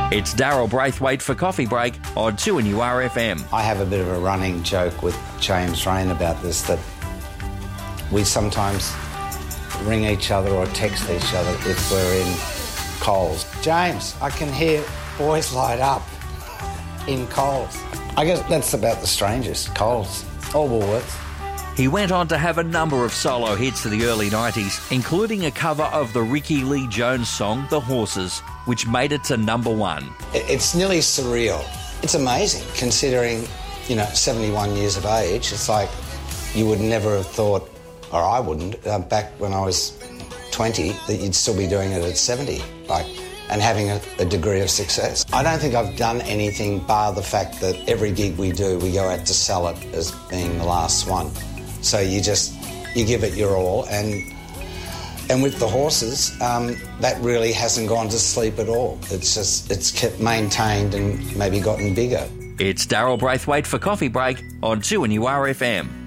It's Daryl Braithwaite for Coffee Break on 2NURFM. I have a bit of a running joke with James Rain about this, that we sometimes ring each other or text each other if we're in Coles. James, I can hear boys light up in Coles. I guess that's about the strangest, Coles or Woolworths. He went on to have a number of solo hits in the early 90s, including a cover of the Ricky Lee Jones song, The Horses, which made it to number one. It's nearly surreal. It's amazing, considering, 71 years of age. It's like you would never have thought, or I wouldn't, back when I was 20, that you'd still be doing it at 70, and having a degree of success. I don't think I've done anything bar the fact that every gig we do, we go out to sell it as being the last one. So you give it your all, and with the Horses, that really hasn't gone to sleep at all. It's kept maintained and maybe gotten bigger. It's Daryl Braithwaite for Coffee Break on 2NURFM.